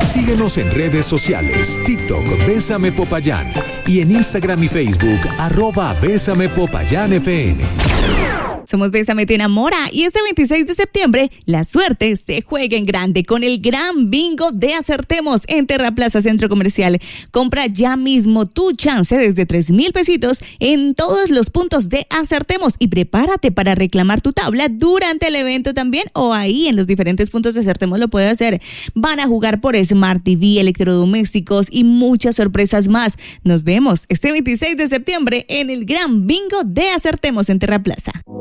Síguenos en redes sociales, TikTok, Bésame Popayán, y en Instagram y Facebook, @Bésame Popayán FM. Somos Bésame Te Enamora y este 26 de septiembre la suerte se juega en grande con el gran bingo de Acertemos en Terraplaza Centro Comercial. Compra ya mismo tu chance desde 3,000 pesitos en todos los puntos de Acertemos y prepárate para reclamar tu tabla durante el evento también o ahí en los diferentes puntos de Acertemos lo puedes hacer. Van a jugar por Smart TV, electrodomésticos y muchas sorpresas más. Nos vemos este 26 de septiembre en el gran bingo de Acertemos en Terraplaza.